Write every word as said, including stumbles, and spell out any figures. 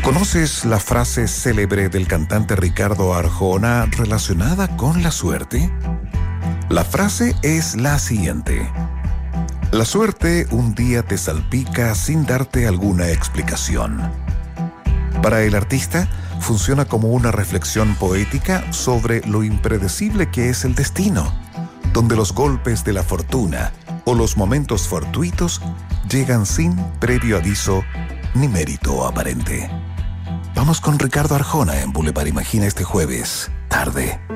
¿Conoces la frase célebre del cantante Ricardo Arjona relacionada con la suerte? La frase es la siguiente: la suerte un día te salpica sin darte alguna explicación. Para el artista, funciona como una reflexión poética sobre lo impredecible que es el destino, donde los golpes de la fortuna o los momentos fortuitos llegan sin previo aviso ni mérito aparente. Vamos con Ricardo Arjona en Boulevard Imagina este jueves, tarde.